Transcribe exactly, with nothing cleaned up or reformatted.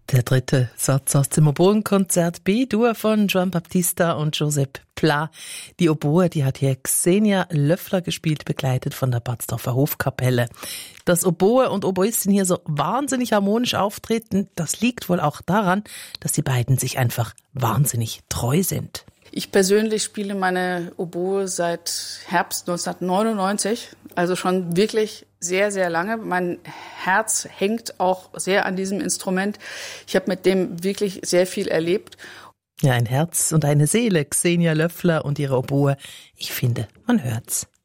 Der dritte Satz aus dem Oboenkonzert B-Dur von Juan Baptista und Josep Pla. Die Oboe, die hat hier Xenia Löffler gespielt, begleitet von der Batzdorfer Hofkapelle. Dass Oboe und Oboistin hier so wahnsinnig harmonisch auftreten, das liegt wohl auch daran, dass die beiden sich einfach wahnsinnig treu sind. Ich persönlich spiele meine Oboe seit Herbst neunzehnhundertneunundneunzig, also schon wirklich sehr, sehr lange. Mein Herz hängt auch sehr an diesem Instrument. Ich habe mit dem wirklich sehr viel erlebt. Ja, ein Herz und eine Seele, Xenia Löffler und ihre Oboe. Ich finde, man hört's.